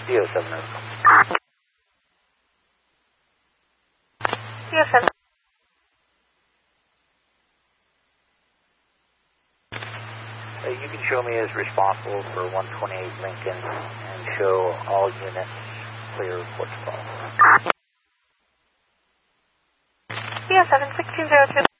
DO7. DO7. You can show me as responsible for 128 Lincoln and show all units clear reports call. DO7, 1602.